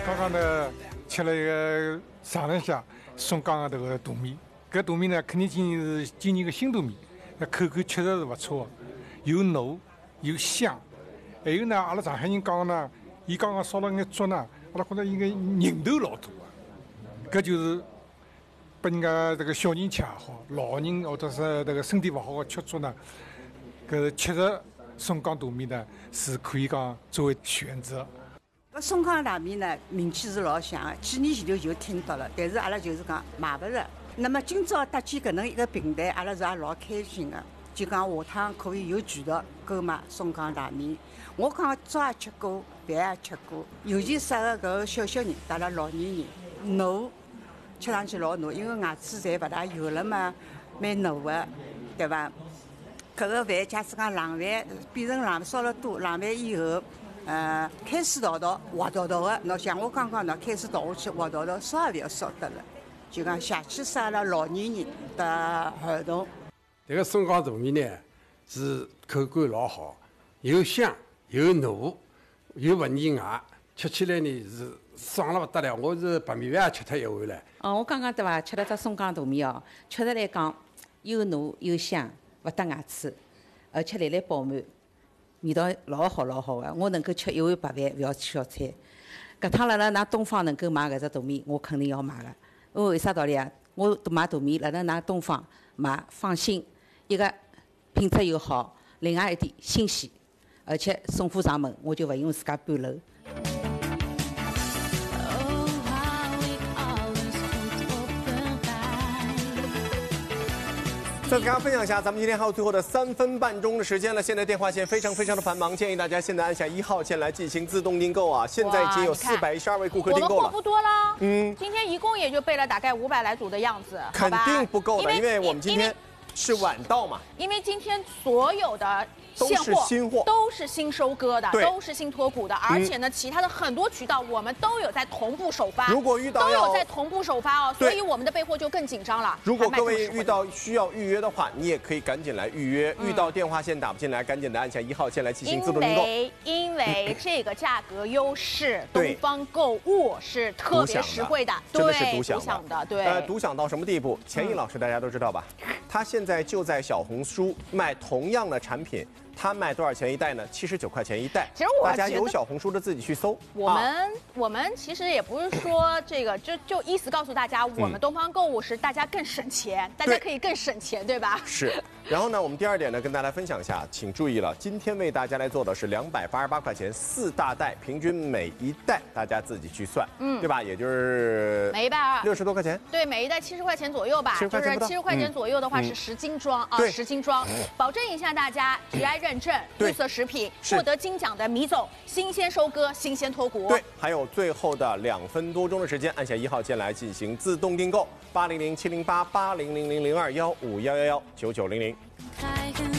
刚刚呢吃了一个上了下松江的这个大米，搿大米呢肯定是今年的新大米，那口感确实是不错，又糯又香。还有呢，阿拉上海人讲呢，伊刚刚烧了眼粥呢，阿拉觉得应该人头老多啊，搿就是拨人家这个小人吃也好，老人或者是这个身体勿好的吃粥呢，搿确实松江大米呢是可以讲作为选择。 松江大米呢，名气是老响的，几年前头就听到了，但是阿拉就是讲买不着。那么今朝搭建搿能一个平台，阿拉是也老开心的，就讲下趟可以有渠道购买松江大米。我讲粥也吃过，饭也吃过，尤其适合搿个小小人、带了老年人，糯，吃上去老糯，因为牙齿侪勿大有了嘛，蛮糯的，对伐？搿个饭假使讲冷饭变成冷烧了多，冷饭以后。开水倒倒，滑倒倒的，喏像我刚刚喏，开水倒下去，滑倒倒，烧也勿要烧得了，就讲下去适合了老年人的儿童。 这个松江大米呢，是口感老好，又香又糯，又勿腻牙，吃起来呢是爽了不得了。我是白米饭也吃脱一碗了。 我刚刚对伐，吃了只松江大米哦，确实来讲又糯又香，勿得牙齿，而且来饱满。味道老好老好的，我能够吃一碗白饭，勿要吃小菜。搿趟辣㑚东方能够买搿只大米，我肯定要买个。因为啥道理啊？我买大米辣㑚东方买，放心，一个品质又好，另外一点新鲜，而且送货上门，我就勿用自家搬楼。 再给大家分享一下，咱们今天还有最后的3分半钟的时间了。现在电话线非常的繁忙，建议大家现在按下1号键来进行自动订购啊！现在已经有412位顾客订购了。 我们货不多了，今天一共也就备了大概500来组的样子， 肯定不够的，因为我们今天是晚到嘛。 因为今天所有的现货都是新收割的，都是新脱骨的，而且呢，其他的很多渠道我们都有在同步首发。 如果遇到都有在同步首发哦，所以我们的备货就更紧张了。 如果各位遇到需要预约的话，你也可以赶紧来预约。遇到电话线打不进来，赶紧的按下1号键来进行自动订购。 因为这个价格优势，东方购物是特别实惠的， 真的是独享的，对。 独享到什么地步？钱毅老师大家都知道吧？他现在就在小红书卖同样的产品。他卖多少钱一袋呢？79块钱一袋。 其实我大家有小红书的自己去搜。 我们其实也不是说这个，就意思告诉大家，我们东方购物是大家更省钱，大家可以更省钱，对吧？ 是。然后呢，我们第2点呢，跟大家分享一下，请注意了，今天为大家来做的是288块钱4大袋，平均每一袋大家自己去算，对吧？也就是每一袋 60多块钱。 对，每一袋70块钱左右吧，就是70块钱左右的话是10斤装啊，10斤装，保证一下大家 GI 认证、绿色食品，获得金奖的米总，新鲜收割，新鲜脱骨。 对，还有最后的2分多钟的时间，按下1号键来进行自动订购，800-708-8000-0215119900。